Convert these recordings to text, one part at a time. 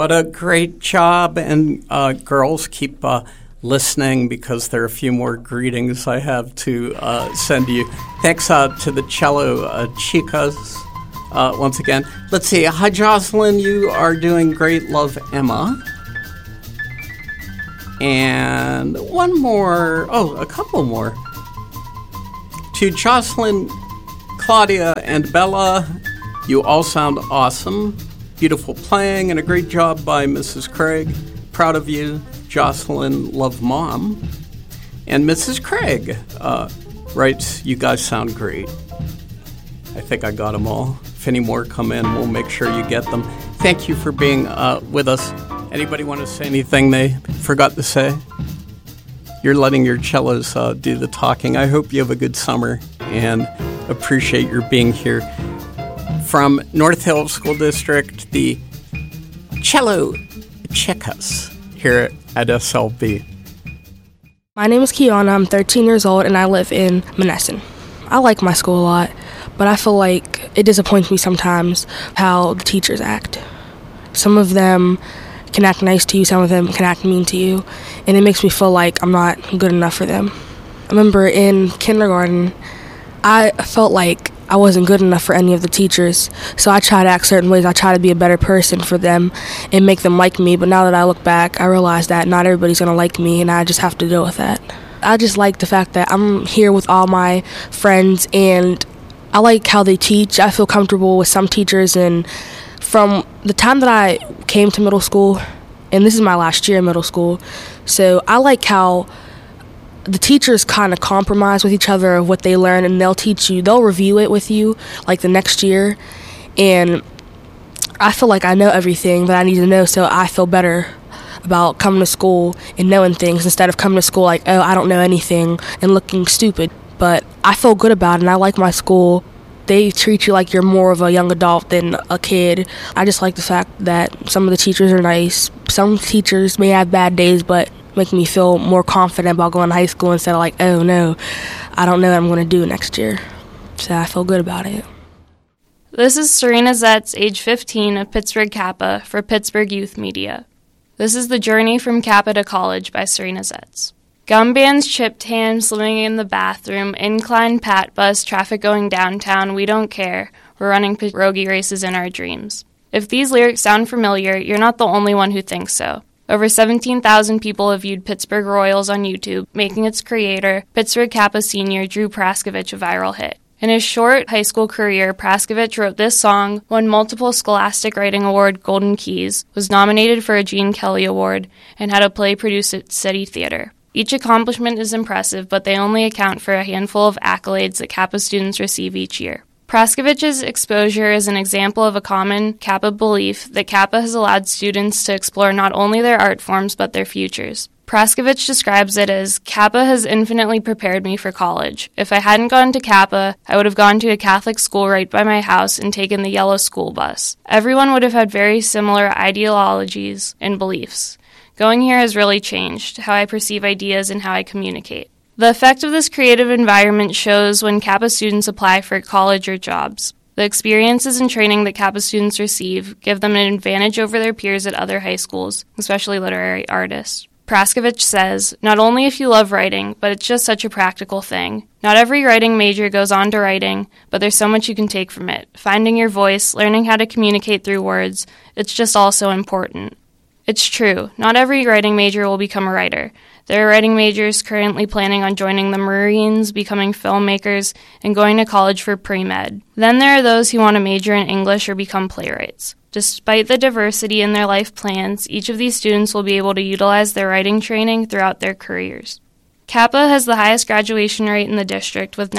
What a great job. And girls, keep listening because there are a few more greetings I have to send you. Thanks to the cello chicas once again. Let's see. Hi, Jocelyn. You are doing great. Love, Emma. And one more. Oh, a couple more. To Jocelyn, Claudia, and Bella, you all sound awesome. Beautiful playing and a great job by Mrs. Craig. Proud of you, Jocelyn. Love, Mom. And Mrs. Craig writes, you guys sound great. I think I got them all. If any more come in, we'll make sure you get them. Thank you for being with us. Anybody want to say anything they forgot to say? You're letting your cellos do the talking. I hope you have a good summer and appreciate your being here. From North Hill School District, the cello chicas here at SLB. My name is Kiana. I'm 13 years old and I live in Monessen. I like my school a lot, but I feel like it disappoints me sometimes how the teachers act. Some of them can act nice to you, some of them can act mean to you, and it makes me feel like I'm not good enough for them. I remember in kindergarten, I felt like I wasn't good enough for any of the teachers, so I tried to act certain ways. I tried to be a better person for them and make them like me, but now that I look back, I realize that not everybody's going to like me, and I just have to deal with that. I just like the fact that I'm here with all my friends, and I like how they teach. I feel comfortable with some teachers, and from the time that I came to middle school, and this is my last year in middle school, so I like how the teachers kind of compromise with each other of what they learn, and they'll review it with you like the next year, and I feel like I know everything that I need to know, so I feel better about coming to school and knowing things instead of coming to school like, oh, I don't know anything and looking stupid. But I feel good about it, and I like my school. They treat you like you're more of a young adult than a kid. I just like the fact that some of the teachers are nice. Some teachers may have bad days, but make me feel more confident about going to high school instead of like, oh no, I don't know what I'm going to do next year. So I feel good about it. This is Serena Zetz, age 15, of Pittsburgh Kappa for Pittsburgh Youth Media. This is The Journey from Kappa to College by Serena Zetz. Gum bands, chipped hands, swimming in the bathroom, incline pat bus, traffic going downtown, we don't care. We're running pierogi races in our dreams. If these lyrics sound familiar, you're not the only one who thinks so. Over 17,000 people have viewed Pittsburgh Royals on YouTube, making its creator, Pittsburgh Kappa senior Drew Praskovich, a viral hit. In his short high school career, Praskovich wrote this song, won multiple Scholastic Writing Award Golden Keys, was nominated for a Gene Kelly Award, and had a play produced at City Theater. Each accomplishment is impressive, but they only account for a handful of accolades that Kappa students receive each year. Praskovich's exposure is an example of a common Kappa belief that Kappa has allowed students to explore not only their art forms but their futures. Praskovich describes it as, Kappa has infinitely prepared me for college. If I hadn't gone to Kappa, I would have gone to a Catholic school right by my house and taken the yellow school bus. Everyone would have had very similar ideologies and beliefs. Going here has really changed how I perceive ideas and how I communicate. The effect of this creative environment shows when Kappa students apply for college or jobs. The experiences and training that Kappa students receive give them an advantage over their peers at other high schools, especially literary artists. Praskovich says, not only if you love writing, but it's just such a practical thing. Not every writing major goes on to writing, but there's so much you can take from it. Finding your voice, learning how to communicate through words, it's just all so important. It's true, not every writing major will become a writer. There are writing majors currently planning on joining the Marines, becoming filmmakers, and going to college for pre-med. Then there are those who want to major in English or become playwrights. Despite the diversity in their life plans, each of these students will be able to utilize their writing training throughout their careers. Kappa has the highest graduation rate in the district, with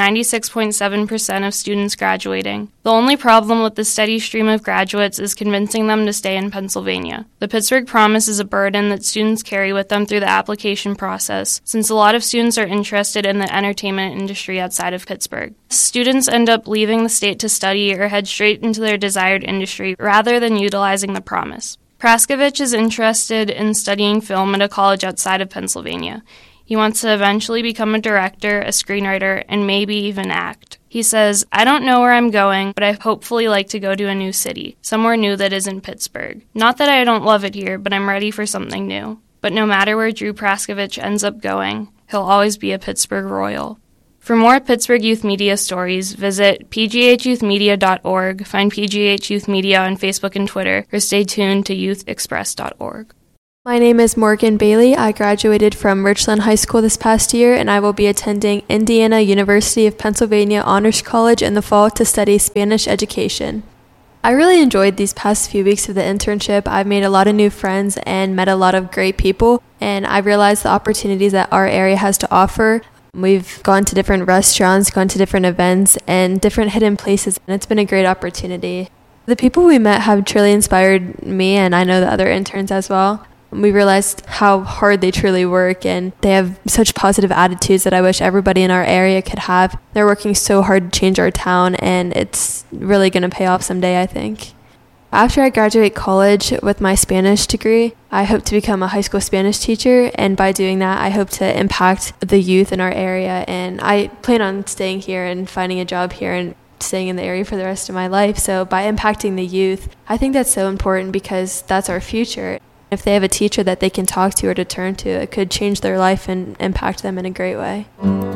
96.7% of students graduating. The only problem with the steady stream of graduates is convincing them to stay in Pennsylvania. The Pittsburgh Promise is a burden that students carry with them through the application process, since a lot of students are interested in the entertainment industry outside of Pittsburgh. Students end up leaving the state to study or head straight into their desired industry rather than utilizing the Promise. Praskovich is interested in studying film at a college outside of Pennsylvania. He wants to eventually become a director, a screenwriter, and maybe even act. He He says, "I don't know where I'm going, but I hopefully like to go to a new city, somewhere new that isn't Pittsburgh. Not that I don't love it here, but I'm ready for something new. But no matter where Drew Praskovich ends up going, he'll always be a Pittsburgh Royal." For more Pittsburgh Youth Media stories, visit pghyouthmedia.org, find PGH Youth Media on Facebook and Twitter, or stay tuned to youthexpress.org. My name is Morgan Bailey. I graduated from Richland High School this past year, and I will be attending Indiana University of Pennsylvania Honors College in the fall to study Spanish education. I really enjoyed these past few weeks of the internship. I've made a lot of new friends and met a lot of great people, and I realized the opportunities that our area has to offer. We've gone to different restaurants, gone to different events, and different hidden places, and it's been a great opportunity. The people we met have truly inspired me, and I know the other interns as well. We realized how hard they truly work, and they have such positive attitudes that I wish everybody in our area could have. They're working so hard to change our town, and it's really going to pay off someday, I think. After I graduate college with my Spanish degree, I hope to become a high school Spanish teacher, and by doing that, I hope to impact the youth in our area, and I plan on staying here and finding a job here and staying in the area for the rest of my life. So by impacting the youth, I think that's so important because that's our future. If they have a teacher that they can talk to or to turn to, it could change their life and impact them in a great way.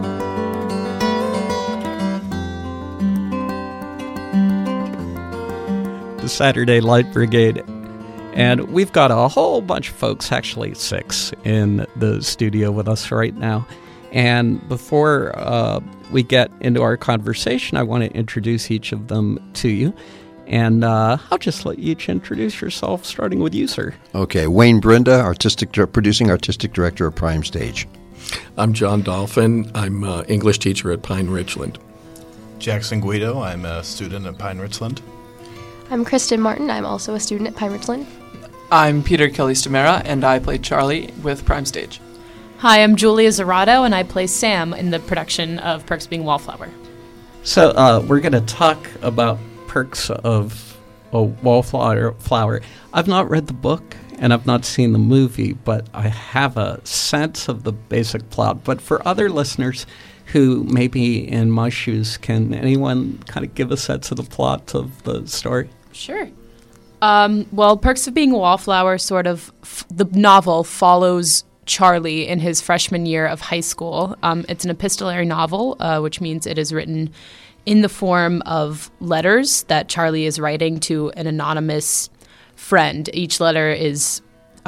The Saturday Light Brigade. And we've got a whole bunch of folks, actually 6, in the studio with us right now. And before we get into our conversation, I want to introduce each of them to you. And I'll just let you each introduce yourself, starting with you, sir. Okay, Wayne Brinda, producing artistic director of Prime Stage. I'm John Dolphin. I'm an English teacher at Pine Richland. Jackson Guido. I'm a student at Pine Richland. I'm Kristen Martin. I'm also a student at Pine Richland. I'm Peter Kelly-Stamera, and I play Charlie with Prime Stage. Hi, I'm Julia Zarato, and I play Sam in the production of Perks Being Wallflower. So we're going to talk about Perks of a Wallflower. I've not read the book, and I've not seen the movie, but I have a sense of the basic plot. But for other listeners who may be in my shoes, can anyone kind of give a sense of the plot of the story? Sure. Well, Perks of Being a Wallflower the novel follows Charlie in his freshman year of high school. It's an epistolary novel, which means it is written in the form of letters that Charlie is writing to an anonymous friend. Each letter is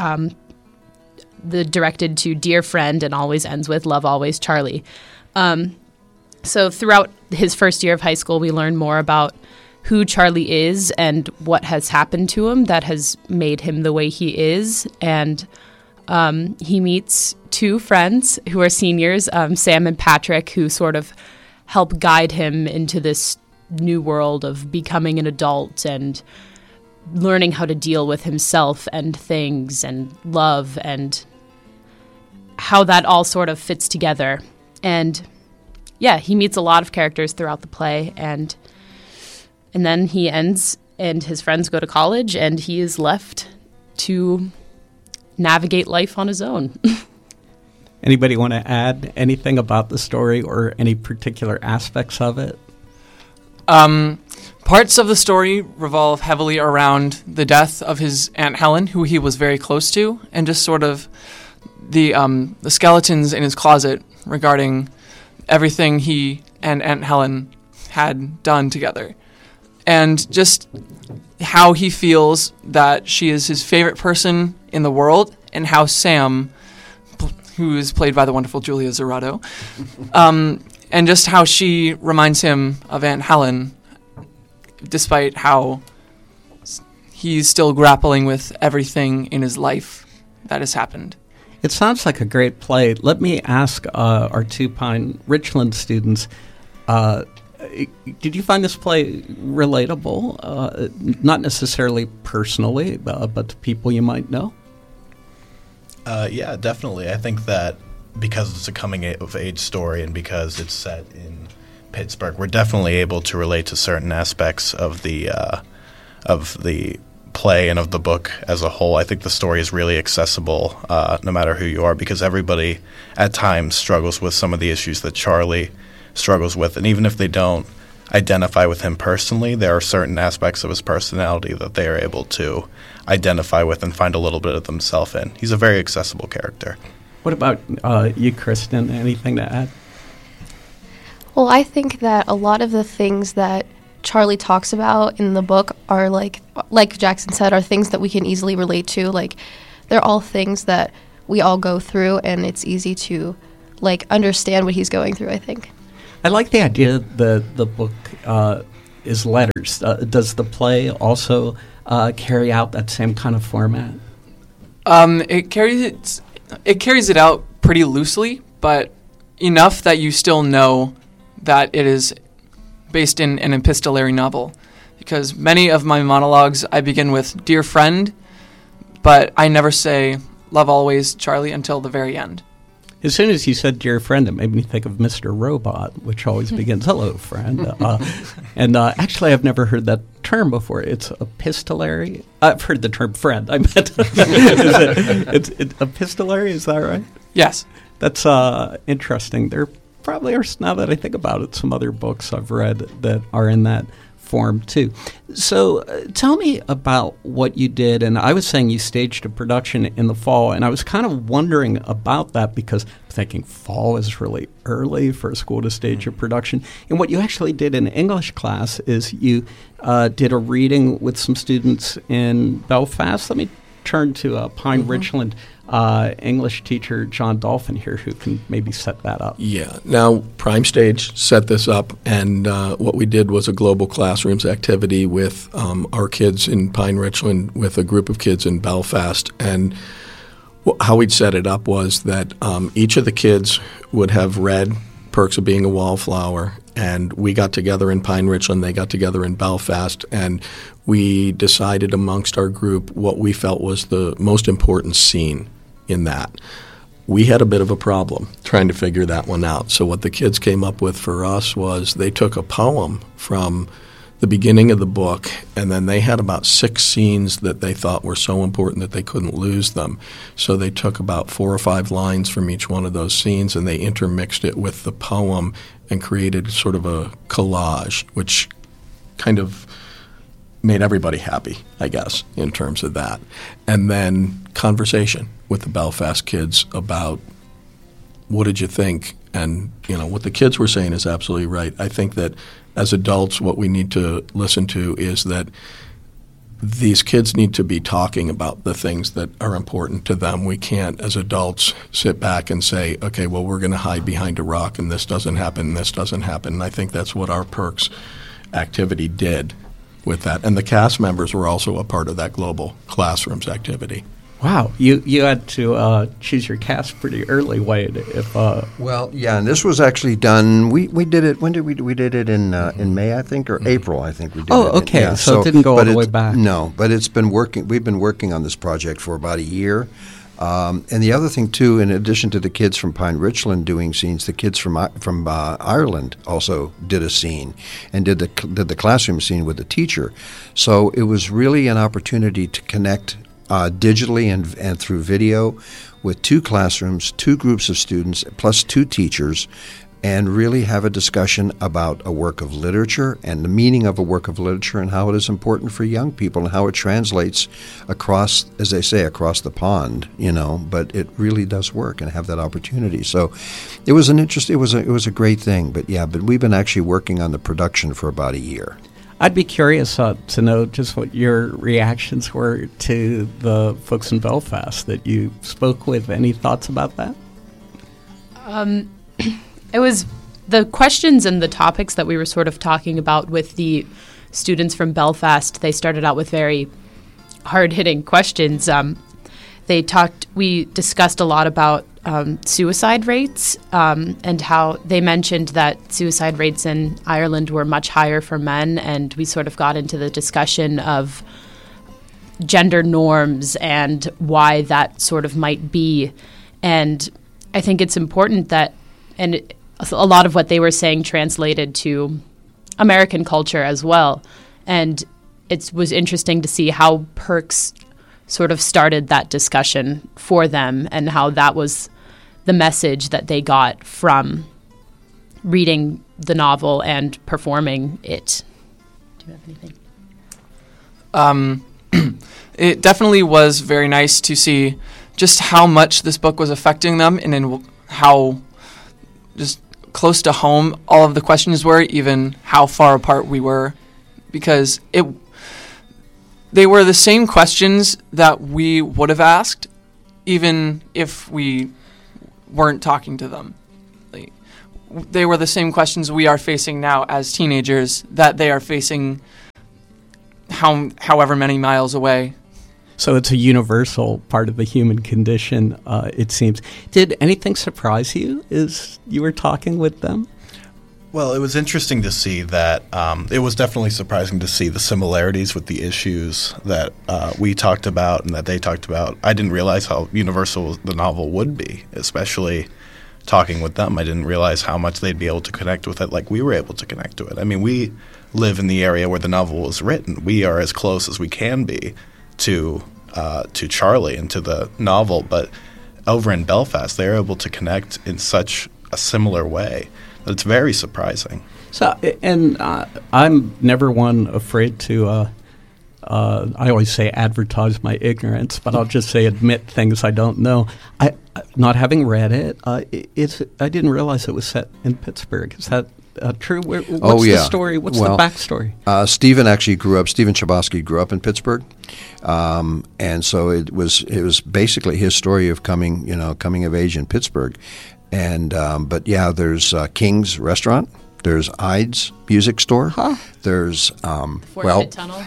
directed to dear friend and always ends with love always, Charlie. So throughout his first year of high school, we learn more about who Charlie is and what has happened to him that has made him the way he is. And he meets 2 friends who are seniors, Sam and Patrick, who sort of help guide him into this new world of becoming an adult and learning how to deal with himself and things and love and how that all sort of fits together. And yeah, he meets a lot of characters throughout the play, and then he ends, and his friends go to college, and he is left to navigate life on his own. Anybody want to add anything about the story or any particular aspects of it? Parts of the story revolve heavily around the death of his Aunt Helen, who he was very close to, and just sort of the skeletons in his closet regarding everything he and Aunt Helen had done together. And just how he feels that she is his favorite person in the world, and how Sam, who is played by the wonderful Julia Zarato, and just how she reminds him of Aunt Helen, despite how he's still grappling with everything in his life that has happened. It sounds like a great play. Let me ask our 2 Pine Richland students, did you find this play relatable? Not necessarily personally, but to people you might know? Yeah, definitely. I think that because it's a coming-of-age story and because it's set in Pittsburgh, we're definitely able to relate to certain aspects of the play and of the book as a whole. I think the story is really accessible no matter who you are, because everybody at times struggles with some of the issues that Charlie struggles with. And even if they don't identify with him personally, there are certain aspects of his personality that they are able to identify with and find a little bit of themselves in. He's a very accessible character. What about you, Kristen? Anything to add? Well, I think that a lot of the things that Charlie talks about in the book are like Jackson said, are things that we can easily relate to. Like, they're all things that we all go through, and it's easy to like understand what he's going through, I think. I like the idea that the book is letters. Does the play also carry out that same kind of format? It carries it out pretty loosely, but enough that you still know that it is based in an epistolary novel. Because many of my monologues, I begin with "Dear friend," but I never say "Love always, Charlie" until the very end. As soon as you said "dear friend," it made me think of Mr. Robot, which always begins, "Hello, friend." And actually, I've never heard that term before. It's epistolary. I've heard the term friend. I meant it's epistolary, is that right? Yes. That's interesting. There probably are, now that I think about it, some other books I've read that are in that form too. So tell me about what you did. And I was saying you staged a production in the fall, and I was kind of wondering about that because I'm thinking fall is really early for a school to stage a production. And what you actually did in English class is you did a reading with some students in Belfast. Let me turn to Pine Richland English teacher John Dolphin here, who can maybe set that up. Yeah. Now, Prime Stage set this up, and what we did was a global classrooms activity with our kids in Pine Richland with a group of kids in Belfast. And how we'd set it up was that each of the kids would have read Perks of Being a Wallflower, and we got together in Pine Richland, they got together in Belfast, and we decided amongst our group what we felt was the most important scene in that. We had a bit of a problem trying to figure that one out. So what the kids came up with for us was they took a poem from the beginning of the book, and then they had about 6 scenes that they thought were so important that they couldn't lose them. So they took about 4 or 5 lines from each one of those scenes, and they intermixed it with the poem and created sort of a collage, which kind of made everybody happy, I guess, in terms of that. And then conversation with the Belfast kids about what did you think? And, you know, what the kids were saying is absolutely right. I think that as adults, what we need to listen to is that these kids need to be talking about the things that are important to them. We can't, as adults, sit back and say, okay, well, we're going to hide behind a rock and this doesn't happen and this doesn't happen. And I think that's what our Perks activity did with that. And the cast members were also a part of that global classrooms activity. Wow, you had to choose your cast pretty early, Wade. Well, yeah, and this was actually done. We did it. When did we did it in May, I think, or April? I think we did. Oh, it. okay. Yeah, so it didn't go all the way back. No, but it's been working. We've been working on this project for about a year. And the other thing too, in addition to the kids from Pine Richland doing scenes, the kids from Ireland also did a scene and did the classroom scene with the teacher. So it was really an opportunity to connect digitally and through video with 2 classrooms, 2 groups of students, plus 2 teachers, and really have a discussion about a work of literature and the meaning of a work of literature and how it is important for young people and how it translates across, as they say, across the pond, you know, but it really does work and have that opportunity. So it was it was a great thing, but we've been actually working on the production for about a year. I'd be curious to know just what your reactions were to the folks in Belfast that you spoke with. Any thoughts about that? It was the questions and the topics that we were sort of talking about with the students from Belfast. They started out with very hard-hitting questions. We discussed a lot about suicide rates and how they mentioned that suicide rates in Ireland were much higher for men, and we sort of got into the discussion of gender norms and why that sort of might be. And I think it's important that, and a lot of what they were saying translated to American culture as well. And it was interesting to see how Perks sort of started that discussion for them and how that was the message that they got from reading the novel and performing it. Do you have anything? It definitely was very nice to see just how much this book was affecting them, and in how just close to home all of the questions were, even how far apart we were, because they were the same questions that we would have asked even if we weren't talking to them. They were the same questions we are facing now as teenagers that they are facing however many miles away. So it's a universal part of the human condition, it seems. Did anything surprise you as you were talking with them? Well, it was interesting to see that it was definitely surprising to see the similarities with the issues that we talked about and that they talked about. I didn't realize how universal the novel would be, especially talking with them. I didn't realize how much they'd be able to connect with it like we were able to connect to it. I mean, we live in the area where the novel was written. We are as close as we can be to Charlie and to the novel, but over in Belfast, they're able to connect in such a similar way that it's very surprising. So, and I'm never one afraid to. I always say advertise my ignorance, but I'll just say admit things I don't know. Not having read it, I didn't realize it was set in Pittsburgh. Is that true? What's the story? What's the backstory? Stephen Chbosky grew up in Pittsburgh, and so it was basically his story of coming of age in Pittsburgh, and but yeah, there's King's Restaurant. There's Ide's Music Store. There's Fort Pitt Tunnel.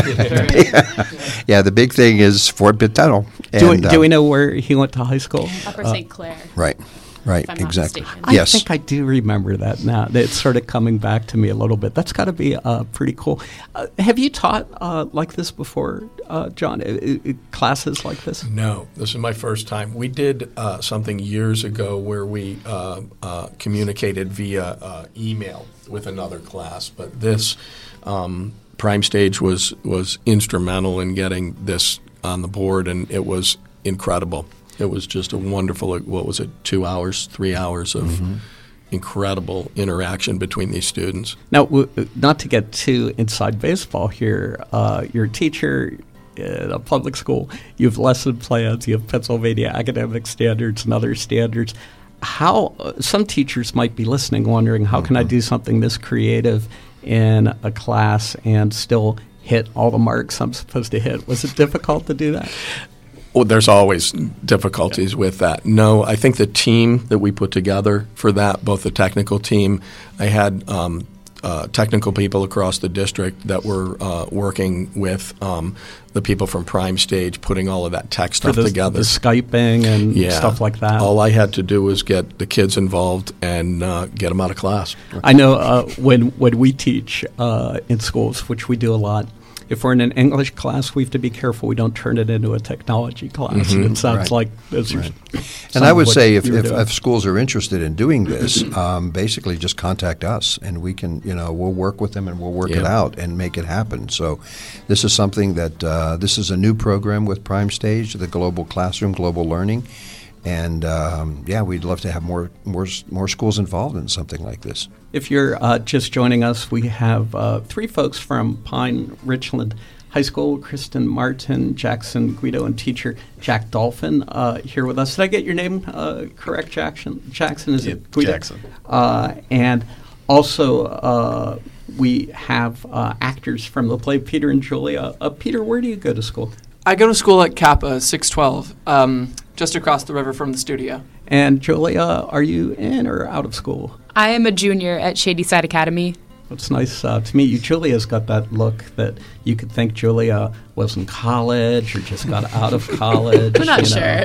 Yeah, the big thing is Fort Pitt Tunnel. Do we know where he went to high school? Upper St. Clair. Right. Right, if I'm not exactly. mistaken. Yes. I think I do remember that now. It's sort of coming back to me a little bit. That's got to be pretty cool. Have you taught like this before, John? Classes like this? No, this is my first time. We did something years ago where we communicated via email with another class, but this Prime Stage was instrumental in getting this on the board, and it was incredible. It was just a wonderful, 3 hours of incredible interaction between these students. Now, not to get too inside baseball here, you're a teacher in a public school. You have lesson plans. You have Pennsylvania academic standards and other standards. How some teachers might be listening, wondering, how can I do something this creative in a class and still hit all the marks I'm supposed to hit? Was it difficult to do that? Well, there's always difficulties with that. No, I think the team that we put together for that, both the technical team, I had technical people across the district that were working with the people from Prime Stage, putting all of that tech stuff together. The Skyping and stuff like that. All I had to do was get the kids involved and get them out of class. I know when we teach in schools, which we do a lot, if we're in an English class, we have to be careful we don't turn it into a technology class. It sounds like this. Right. And I would say if schools are interested in doing this, basically just contact us, and we can, we'll work with them and we'll work it out and make it happen. So this is something that this is a new program with Prime Stage, the Global Classroom, Global Learning. And, we'd love to have more schools involved in something like this. If you're just joining us, we have three folks from Pine Richland High School, Kristen Martin, Jackson Guido, and teacher Jack Dolphin here with us. Did I get your name correct, Jackson? Jackson, is it Guido? Jackson. And also we have actors from the play, Peter and Julia. Peter, where do you go to school? I go to school at Kappa 612, just across the river from the studio. And Julia, are you in or out of school? I am a junior at Shadyside Academy. It's nice to meet you. Julia's got that look that you could think Julia was in college or just got out of college. I'm not sure.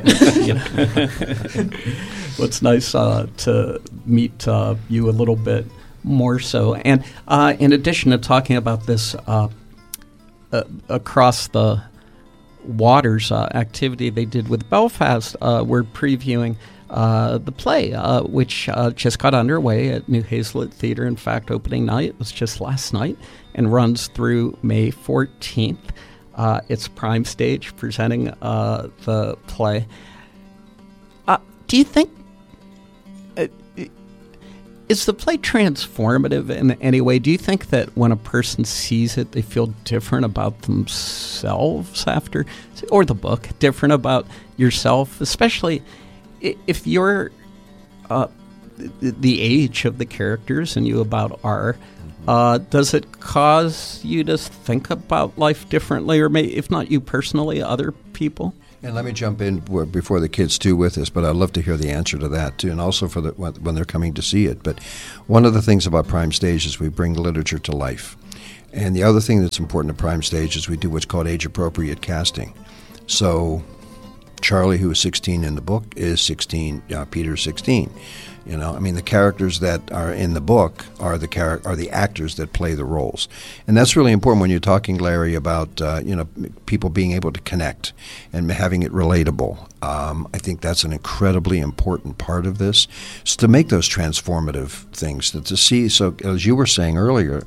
Well, it's nice to meet you a little bit more so. And in addition to talking about this across the waters activity they did with Belfast, we're previewing the play, which just got underway at New Hazlet Theatre. In fact, opening night was just last night and runs through May 14th. It's Prime Stage presenting the play. Do you think Is the play transformative in any way? Do you think that when a person sees it, they feel different about themselves after, or the book, different about yourself, especially if you're the age of the characters and you about are? Does it cause you to think about life differently, or if not you personally, other people? And let me jump in before the kids too with this, but I'd love to hear the answer to that too, and also for when they're coming to see it. But one of the things about Prime Stage is we bring literature to life. And the other thing that's important at Prime Stage is we do what's called age-appropriate casting. So Charlie, who is 16 in the book, is 16. Peter's 16. You know, I mean, the characters that are in the book are the actors that play the roles, and that's really important when you're talking, Larry, about people being able to connect and having it relatable. I think that's an incredibly important part of this, is to make those transformative things to see. So, as you were saying earlier,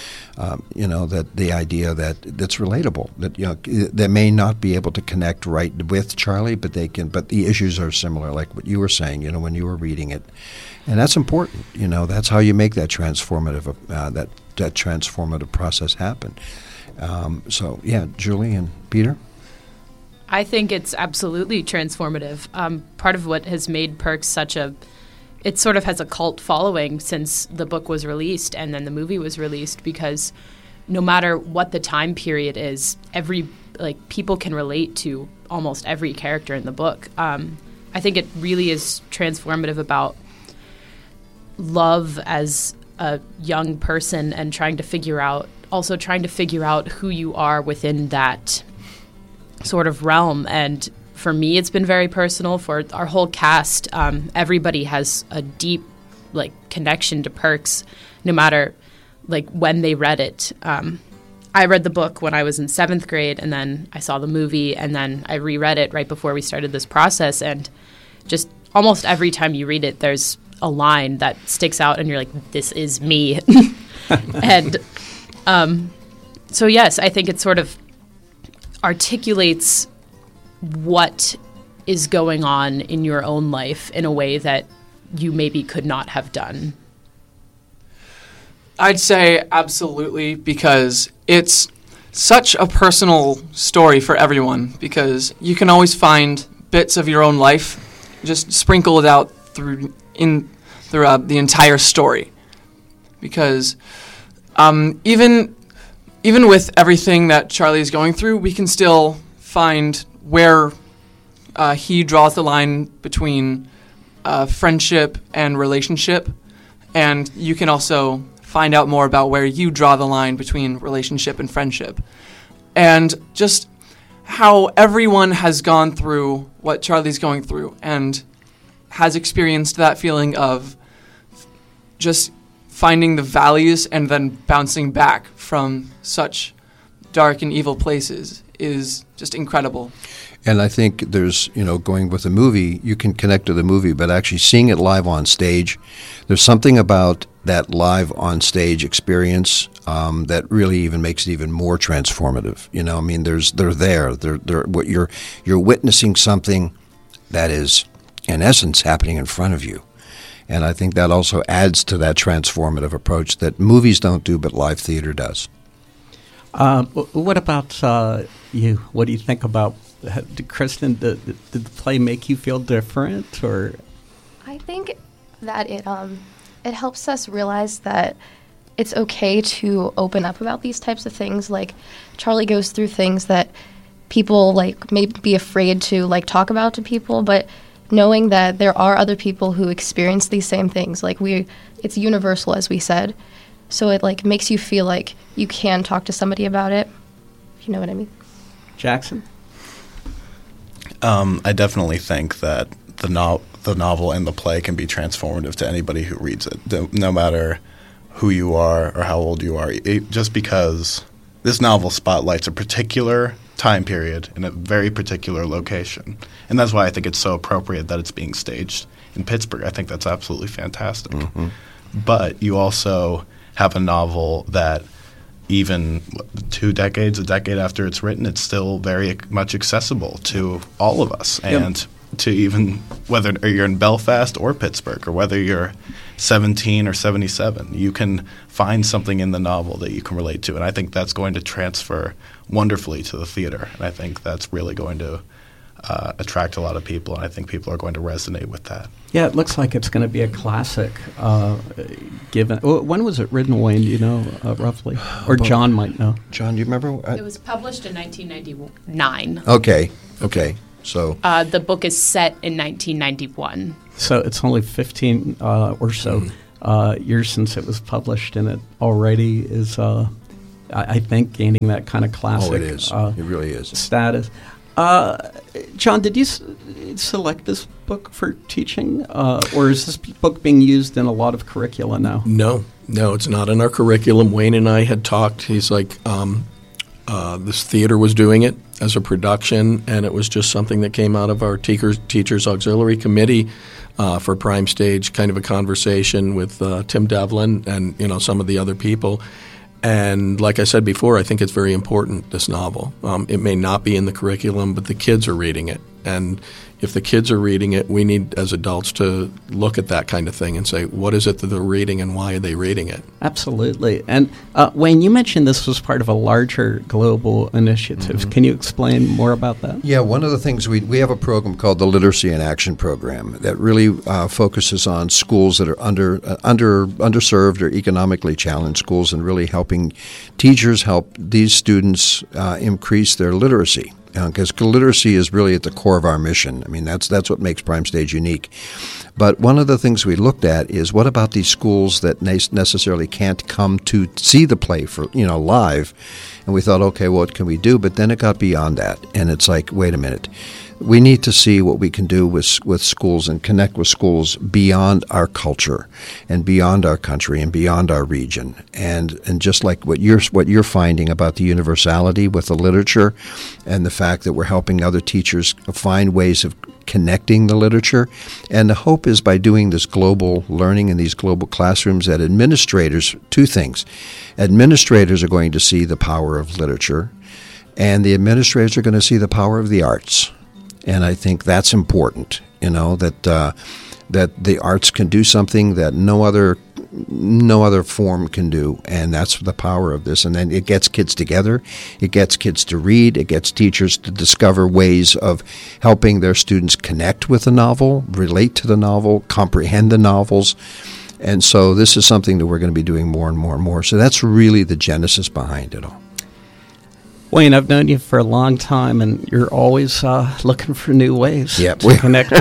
that the idea that's relatable, that they may not be able to connect right with Charlie, but they can. But the issues are similar, like what you were saying. When you were reading it. And that's important. That's how you make that transformative that transformative process happen. So, yeah, Julie and Peter? I think it's absolutely transformative. Part of what has made Perks it sort of has a cult following since the book was released and then the movie was released, because no matter what the time period is, people can relate to almost every character in the book. I think it really is transformative about love as a young person and trying to figure out who you are within that sort of realm. And for me, it's been very personal. For our whole cast, everybody has a deep connection to Perks, no matter when they read it. I read the book when I was in 7th grade, and then I saw the movie, and then I reread it right before we started this process. And just almost every time you read it, there's a line that sticks out, and you're like, this is me. And so, yes, I think it sort of articulates what is going on in your own life in a way that you maybe could not have done. I'd say absolutely, because it's such a personal story for everyone, because you can always find bits of your own life just sprinkled out throughout the entire story. Because even with everything that Charlie is going through, we can still find where he draws the line between friendship and relationship, and you can also find out more about where you draw the line between relationship and friendship. And just how everyone has gone through what Charlie's going through and has experienced that feeling of just finding the valleys and then bouncing back from such dark and evil places is just incredible. And I think there's, going with the movie, you can connect to the movie, but actually seeing it live on stage, there's something about that live on stage experience that really even makes it even more transformative. I mean, you're witnessing something that is, in essence, happening in front of you. And I think that also adds to that transformative approach that movies don't do, but live theater does. What about you? What do you think about, Kristen, did the play make you feel different? Or I think that it helps us realize that it's okay to open up about these types of things. Like, Charlie goes through things that people may be afraid to talk about to people, but knowing that there are other people who experience these same things, it's universal, as we said. So it makes you feel like you can talk to somebody about it, if you know what I mean. Jackson? I definitely think that the novel and the play can be transformative to anybody who reads it, no matter who you are or how old you are. Just because this novel spotlights a particular time period in a very particular location. And that's why I think it's so appropriate that it's being staged in Pittsburgh. I think that's absolutely fantastic. Mm-hmm. But you also have a novel that even a decade after it's written, it's still very much accessible to all of us. And to even, whether you're in Belfast or Pittsburgh, or whether you're 17 or 77. You can find something in the novel that you can relate to, and I think that's going to transfer wonderfully to the theater, and I think that's really going to attract a lot of people, and I think people are going to resonate with that. Yeah, it looks like it's going to be a classic. Given when was it written, Wayne? Do you know roughly, or John might know? John, do you remember? It was published in 1999. Okay. So The book is set in 1991. So it's only 15 or so years since it was published, and it already is, I think, gaining that kind of classic. Oh, it is. It really is. Status. John, did you select this book for teaching, or is this book being used in a lot of curricula now? No, it's not in our curriculum. Wayne and I had talked. He's like, this theater was doing it as a production, and it was just something that came out of our Teachers Auxiliary Committee for Prime Stage, kind of a conversation with Tim Devlin and some of the other people. And like I said before, I think it's very important, this novel. It may not be in the curriculum, but the kids are reading it. And if the kids are reading it, we need, as adults, to look at that kind of thing and say, what is it that they're reading and why are they reading it? Absolutely. And Wayne, you mentioned this was part of a larger global initiative. Mm-hmm. Can you explain more about that? Yeah, one of the things we have a program called the Literacy in Action Program that really focuses on schools that are underserved or economically challenged schools, and really helping teachers help these students increase their literacy. Because literacy is really at the core of our mission. I mean, that's what makes Prime Stage unique. But one of the things we looked at is, what about these schools that necessarily can't come to see the play for live? And we thought, okay, what can we do? But then it got beyond that, and it's like, wait a minute. We need to see what we can do with schools and connect with schools beyond our culture and beyond our country and beyond our region. And just like what you're finding about the universality with the literature and the fact that we're helping other teachers find ways of connecting the literature. And the hope is, by doing this global learning in these global classrooms, that administrators, two things. Administrators are going to see the power of literature, and the administrators are going to see the power of the arts. And I think that's important, that the arts can do something that no other form can do, and that's the power of this. And then it gets kids together, it gets kids to read, it gets teachers to discover ways of helping their students connect with the novel, relate to the novel, comprehend the novels. And so this is something that we're going to be doing more and more and more. So that's really the genesis behind it all. Wayne, I've known you for a long time, and you're always looking for new ways to connect.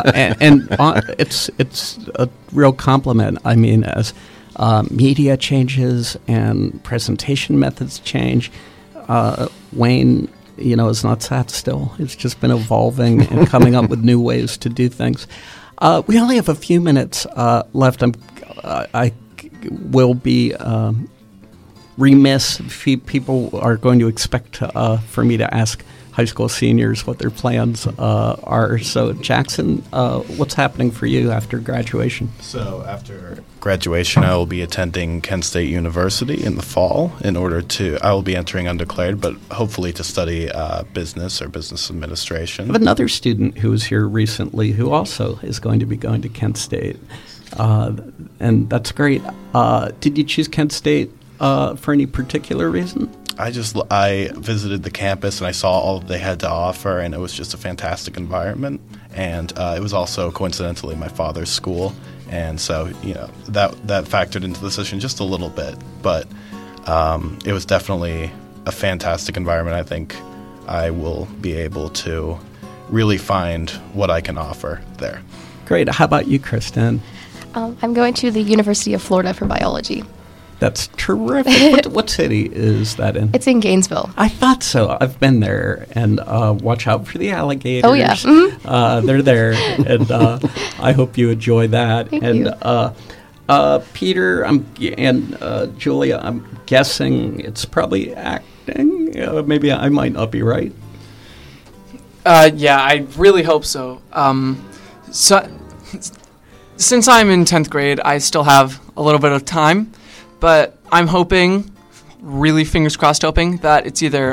It's a real compliment. I mean, as media changes and presentation methods change, Wayne, is not sat still. It's just been evolving and coming up with new ways to do things. We only have a few minutes left. I will be remiss if people are going to expect for me to ask high school seniors what their plans are. So, Jackson, what's happening for you after graduation? So after graduation, I will be attending Kent State University in the fall. I will be entering undeclared, but hopefully to study business or business administration. I have another student who was here recently who also is going to be going to Kent State, and that's great. Did you choose Kent State for any particular reason? I visited the campus and I saw all that they had to offer, and it was just a fantastic environment. And it was also coincidentally my father's school, and so that factored into the decision just a little bit. But it was definitely a fantastic environment. I think I will be able to really find what I can offer there. Great. How about you, Kristen? I'm going to the University of Florida for biology. That's terrific. What city is that in? It's in Gainesville. I thought so. I've been there, and watch out for the alligators. Oh, yeah. Mm-hmm. They're there, and I hope you enjoy that. Thank and you. Peter and Julia, I'm guessing it's probably acting. Maybe I might not be right. Yeah, I really hope so. Since I'm in 10th grade, I still have a little bit of time. But I'm hoping, really fingers crossed hoping, that it's either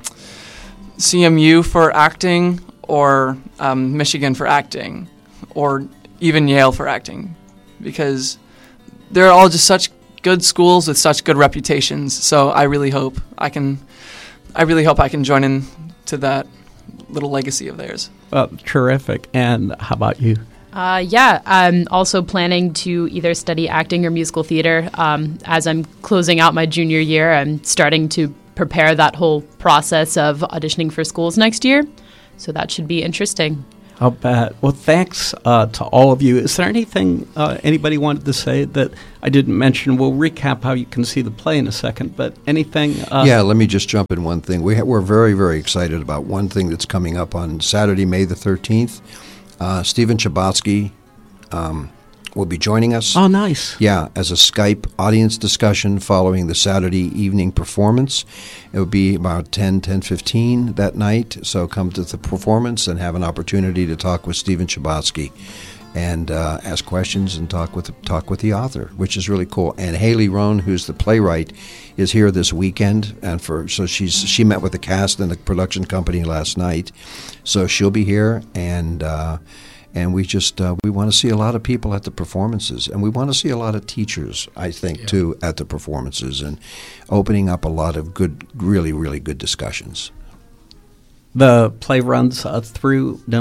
CMU for acting or Michigan for acting or even Yale for acting. Because they're all just such good schools with such good reputations. So I really hope I can join in to that little legacy of theirs. Terrific. And how about you? Yeah, I'm also planning to either study acting or musical theater. As I'm closing out my junior year, I'm starting to prepare that whole process of auditioning for schools next year. So that should be interesting. I'll bet. Well, thanks to all of you. Is there anything anybody wanted to say that I didn't mention? We'll recap how you can see the play in a second, but anything? Yeah, let me just jump in one thing. We're very, very excited about one thing that's coming up on Saturday, May the 13th. Stephen Chbosky will be joining us. Oh, nice. Yeah, as a Skype audience discussion following the Saturday evening performance. It will be about 10:15 that night, so come to the performance and have an opportunity to talk with Stephen Chbosky and ask questions and talk with the author, which is really cool. And Haley Roan, who's the playwright, is here this weekend, and she met with the cast and the production company last night, so she'll be here, and we just we want to see a lot of people at the performances, and we want to see a lot of teachers, I think, too, at the performances, and opening up a lot of good, really, really good discussions. The play runs through May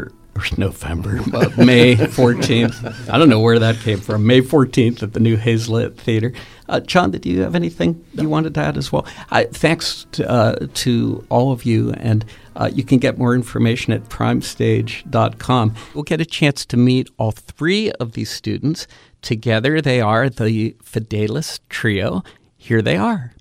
14th. I don't know where that came from. May 14th at the New Hazlitt Theater. John, did you have anything you wanted to add as well? Thanks to all of you, and you can get more information at primestage.com. We'll get a chance to meet all three of these students. Together they are the Fidelis Trio. Here they are.